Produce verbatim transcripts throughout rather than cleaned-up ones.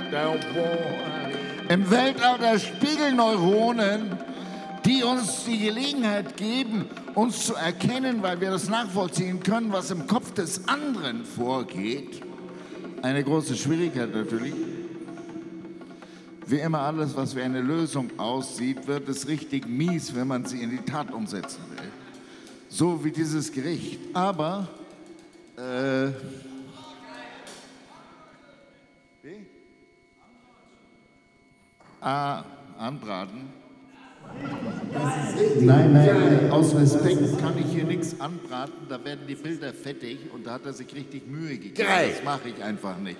Im Weltall der Spiegelneuronen, die uns die Gelegenheit geben, uns zu erkennen, weil wir das nachvollziehen können, was im Kopf des anderen vorgeht. Eine große Schwierigkeit natürlich. Wie immer alles, was wie eine Lösung aussieht, wird es richtig mies, wenn man sie in die Tat umsetzen will. So wie dieses Gericht. Aber, äh... Wie? Ah, anbraten. Nein, nein, nein, aus Respekt kann ich hier nichts anbraten, da werden die Bilder fettig und da hat er sich richtig Mühe gegeben. Geil. Das mache ich einfach nicht.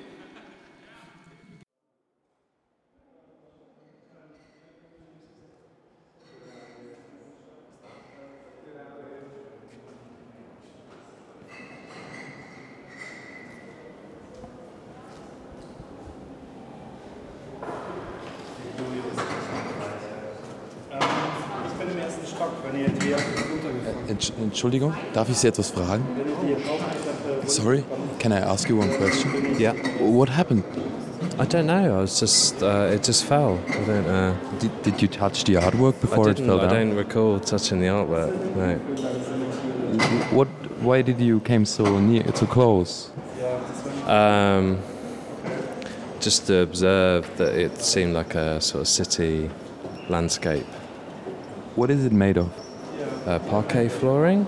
Entschuldigung, darf ich Sie etwas fragen? Sorry, can I ask you one question? Yeah. What happened? I don't know. I was just, uh, it just fell. I don't know. Did, did you touch the artwork before I it didn't, fell down? I don't recall touching the artwork. No. What? Why did you came so near, so close? Um, just to observe that it seemed like a sort of city landscape. What is it made of? Uh, parquet flooring.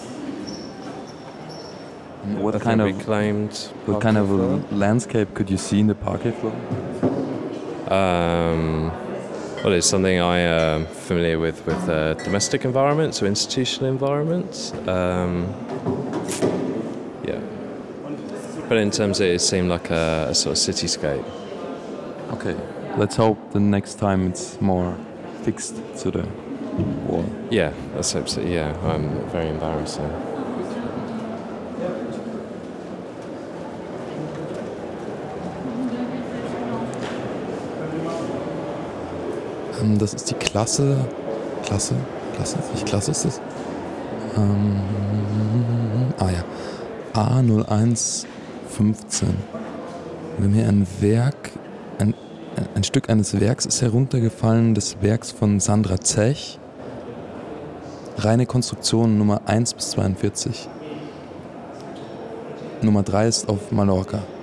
What I kind of reclaimed? What kind of floor? a landscape could you see in the parquet floor? Um, well, it's something I am familiar with with uh, domestic environments or institutional environments. Um, yeah, but in terms of it, it seemed like a, a sort of cityscape. Okay, let's hope the next time it's more fixed to the wall. Yeah, that's absolutely, yeah, I'm very embarrassing. Ähm, das ist die Klasse, Klasse, Klasse, nicht Klasse ist das? Ähm, ah ja, A null eins fünfzehn. Wir haben hier ein Werk, ein, ein Stück eines Werks ist heruntergefallen, des Werks von Sandra Zech. Reine Konstruktion Nummer eins bis zweiundvierzig. Nummer drei ist auf Mallorca.